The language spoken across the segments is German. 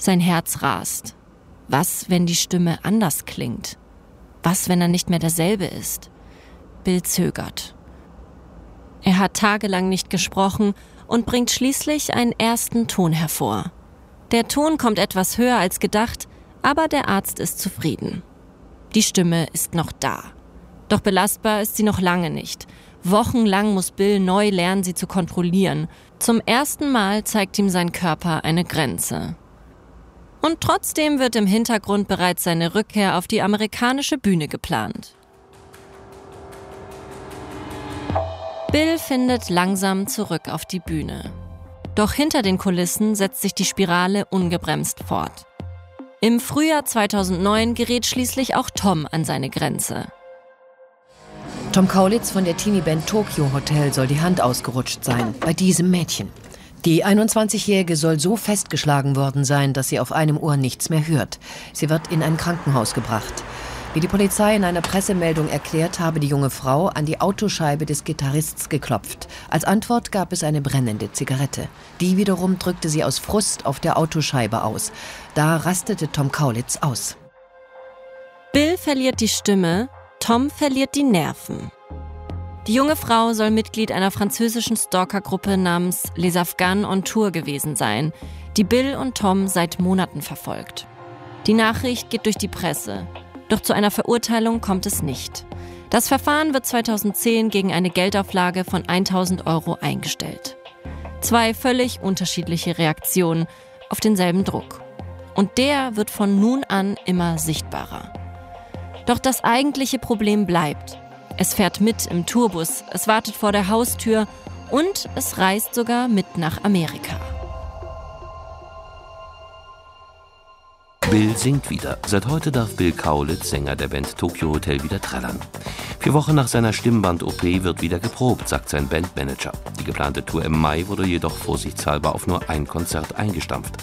Sein Herz rast. Was, wenn die Stimme anders klingt? Was, wenn er nicht mehr derselbe ist? Bill zögert. Er hat tagelang nicht gesprochen und bringt schließlich einen ersten Ton hervor. Der Ton kommt etwas höher als gedacht, aber der Arzt ist zufrieden. Die Stimme ist noch da. Doch belastbar ist sie noch lange nicht. Wochenlang muss Bill neu lernen, sie zu kontrollieren. Zum ersten Mal zeigt ihm sein Körper eine Grenze. Und trotzdem wird im Hintergrund bereits seine Rückkehr auf die amerikanische Bühne geplant. Bill findet langsam zurück auf die Bühne. Doch hinter den Kulissen setzt sich die Spirale ungebremst fort. Im Frühjahr 2009 gerät schließlich auch Tom an seine Grenze. Tom Kaulitz von der Teenie-Band Tokyo Hotel soll die Hand ausgerutscht sein, bei diesem Mädchen. Die 21-Jährige soll so festgeschlagen worden sein, dass sie auf einem Ohr nichts mehr hört. Sie wird in ein Krankenhaus gebracht. Wie die Polizei in einer Pressemeldung erklärt, habe die junge Frau an die Autoscheibe des Gitarrists geklopft. Als Antwort gab es eine brennende Zigarette. Die wiederum drückte sie aus Frust auf der Autoscheibe aus. Da rastete Tom Kaulitz aus. Bill verliert die Stimme, Tom verliert die Nerven. Die junge Frau soll Mitglied einer französischen Stalkergruppe namens Les Afghans on Tour gewesen sein, die Bill und Tom seit Monaten verfolgt. Die Nachricht geht durch die Presse. Doch zu einer Verurteilung kommt es nicht. Das Verfahren wird 2010 gegen eine Geldauflage von 1.000 € eingestellt. 2 völlig unterschiedliche Reaktionen auf denselben Druck. Und der wird von nun an immer sichtbarer. Doch das eigentliche Problem bleibt. Es fährt mit im Tourbus, es wartet vor der Haustür und es reist sogar mit nach Amerika. Bill singt wieder. Seit heute darf Bill Kaulitz, Sänger der Band Tokyo Hotel, wieder trällern. 4 Wochen nach seiner Stimmband-OP wird wieder geprobt, sagt sein Bandmanager. Die geplante Tour im Mai wurde jedoch vorsichtshalber auf nur ein Konzert eingestampft.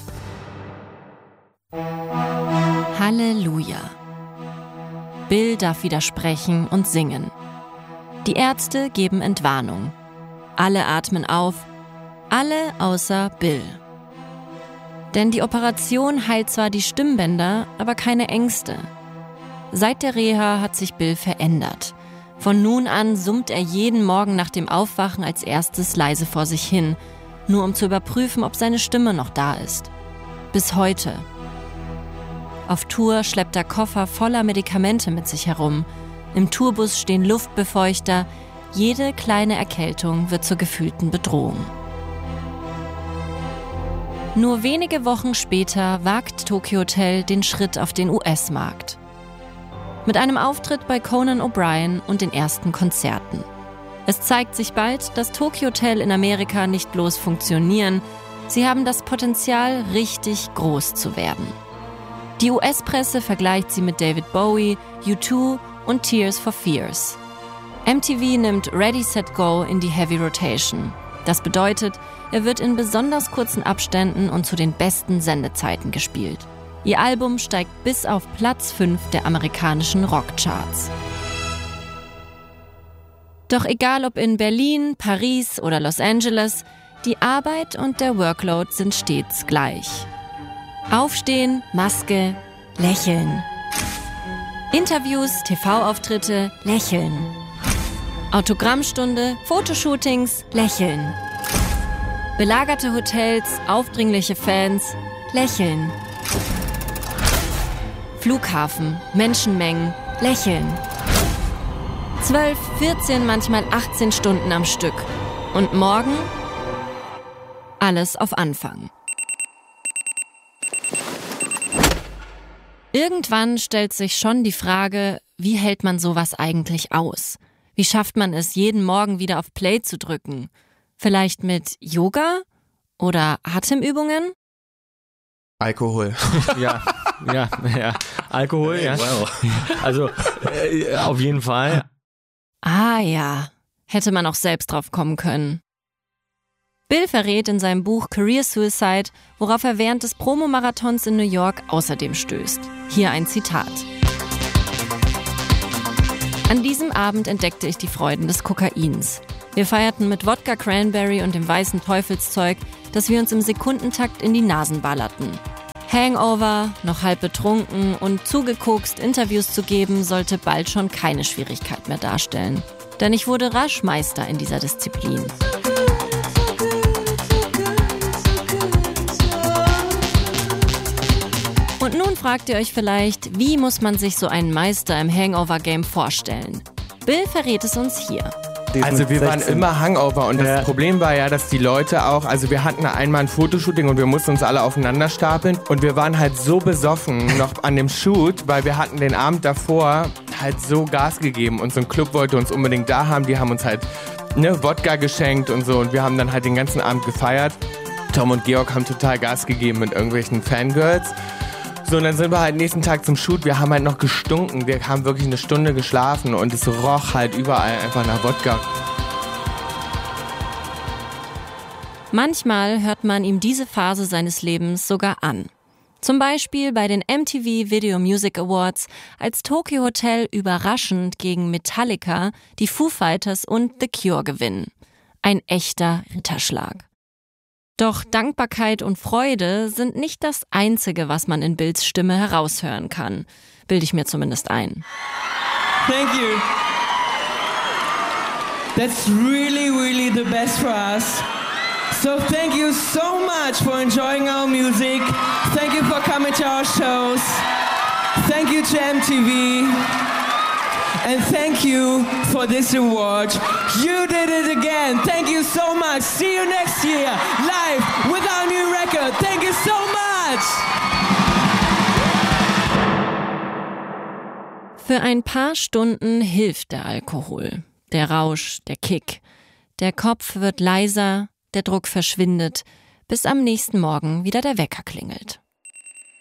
Halleluja. Bill darf wieder sprechen und singen. Die Ärzte geben Entwarnung. Alle atmen auf, alle außer Bill. Denn die Operation heilt zwar die Stimmbänder, aber keine Ängste. Seit der Reha hat sich Bill verändert. Von nun an summt er jeden Morgen nach dem Aufwachen als erstes leise vor sich hin, nur um zu überprüfen, ob seine Stimme noch da ist. Bis heute. Auf Tour schleppt er Koffer voller Medikamente mit sich herum. Im Tourbus stehen Luftbefeuchter. Jede kleine Erkältung wird zur gefühlten Bedrohung. Nur wenige Wochen später wagt Tokyo Hotel den Schritt auf den US-Markt. Mit einem Auftritt bei Conan O'Brien und den ersten Konzerten. Es zeigt sich bald, dass Tokyo Hotel in Amerika nicht bloß funktionieren, sie haben das Potenzial, richtig groß zu werden. Die US-Presse vergleicht sie mit David Bowie, U2 und Tears for Fears. MTV nimmt Ready, Set, Go in die Heavy Rotation. Das bedeutet, er wird in besonders kurzen Abständen und zu den besten Sendezeiten gespielt. Ihr Album steigt bis auf Platz 5 der amerikanischen Rockcharts. Doch egal ob in Berlin, Paris oder Los Angeles, die Arbeit und der Workload sind stets gleich. Aufstehen, Maske, lächeln. Interviews, TV-Auftritte, lächeln. Autogrammstunde, Fotoshootings, lächeln. Belagerte Hotels, aufdringliche Fans, lächeln. Flughafen, Menschenmengen, lächeln. 12, 14, manchmal 18 Stunden am Stück. Und morgen alles auf Anfang. Irgendwann stellt sich schon die Frage, wie hält man sowas eigentlich aus? Wie schafft man es, jeden Morgen wieder auf Play zu drücken? Vielleicht mit Yoga oder Atemübungen? Alkohol. Ja. Alkohol, ja. Wow. Also, auf jeden Fall. Ah ja, hätte man auch selbst drauf kommen können. Bill verrät in seinem Buch Career Suicide, worauf er während des Promomarathons in New York außerdem stößt. Hier ein Zitat. An diesem Abend entdeckte ich die Freuden des Kokains. Wir feierten mit Wodka Cranberry und dem weißen Teufelszeug, das wir uns im Sekundentakt in die Nasen ballerten. Hangover, noch halb betrunken und zugekokst Interviews zu geben, sollte bald schon keine Schwierigkeit mehr darstellen. Denn ich wurde rasch Meister in dieser Disziplin. Und nun fragt ihr euch vielleicht, wie muss man sich so einen Meister im Hangover-Game vorstellen? Bill verrät es uns hier. Also wir waren immer Hangover und das Problem war ja, dass die Leute auch, also wir hatten einmal ein Fotoshooting und wir mussten uns alle aufeinander stapeln und wir waren halt so besoffen noch an dem Shoot, weil wir hatten den Abend davor halt so Gas gegeben und so ein Club wollte uns unbedingt da haben, die haben uns halt Wodka geschenkt und so und wir haben dann halt den ganzen Abend gefeiert. Tom und Georg haben total Gas gegeben mit irgendwelchen Fangirls. So, und dann sind wir halt nächsten Tag zum Shoot, wir haben halt noch gestunken, wir haben wirklich eine Stunde geschlafen und es roch halt überall einfach nach Wodka. Manchmal hört man ihm diese Phase seines Lebens sogar an. Zum Beispiel bei den MTV Video Music Awards, als Tokyo Hotel überraschend gegen Metallica, die Foo Fighters und The Cure gewinnen. Ein echter Ritterschlag. Doch Dankbarkeit und Freude sind nicht das Einzige, was man in Bills Stimme heraushören kann. Bilde ich mir zumindest ein. Thank you. That's really, really the best for us. So thank you so much for enjoying our music. Thank you for coming to our shows. Thank you to MTV. And thank you for this award. You did it again. Thank you so much. See you next year, live with our new record. Thank you so much. Für ein paar Stunden hilft der Alkohol. Der Rausch, der Kick. Der Kopf wird leiser, der Druck verschwindet, bis am nächsten Morgen wieder der Wecker klingelt.